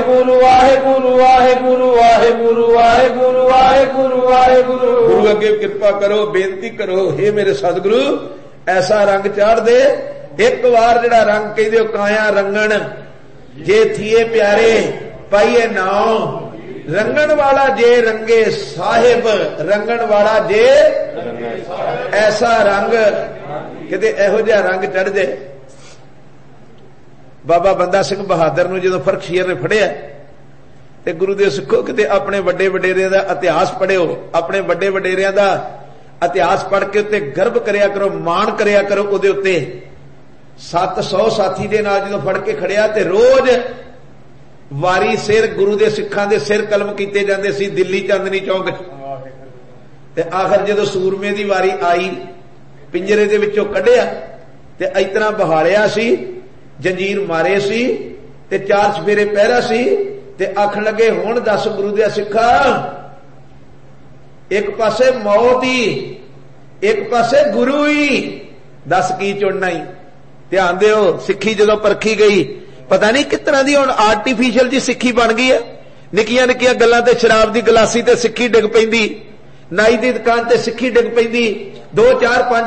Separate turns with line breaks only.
वाहेगुरु वाहेगुरु वाहेगुरु वाहेगुरु वाहेगुरु वाहेगुरु वाहेगुरु। गुरु अगे कृपा करो, बेनती करो, हे मेरे सतगुरु ऐसा रंग चाढ़ दे। एक बार जिहड़ा रंग कहदे हो काया रंगण, जे थिए प्यारे पाइए नाओ, रंगण वाला जे रंगे साहिब, रंगण वाला जे ऐसा रंग, किते इहो जिहा रंग चढ़ जाए। बाबा बंदा सिंह बहादुर नूं जदों फर्खशीर ने फड़िया ते गुरु दे सिखो किते अपने वड्डे वडेरिਆਂ ਦਾ इतिहास पढ़ियो, अपने वड्डे वडेरिਆਂ ਦਾ इतिहास पढ़ के उत्ते गर्व करिया करो, मान करिया करो। उहदे उत्ते 700 साथी दे नाल जदों फड़ के खड़िया ते रोज वारी सिर गुरु दे सिखां दे सिर कलम कीते जांदे सी दिल्ली चांदनी चौक ते आखिर जदों सूरमे दी वारी आई, पिंजरे दे विचों कढिया ते इतना बहालिया सी, जंजीर मारे सी ते 4 चफेरे पहरा सी ते आखण लगे हुण दस गुरु दे सिखा, एक पासे मौत ही एक पासे गुरु ही, दस की चुनना ही। ध्यान दिओ, सिक्खी जदों परखी गई, पता नहीं किस तरह की हुण आर्टिफिशियल जी सिक्खी बन गई है। निक्कियां निक्कियां गल्लां ते शराब की गलासी ते सिक्खी डिग पैंदी, नाई की दुकान ते सिक्खी डिग पैंदी, 2 4 5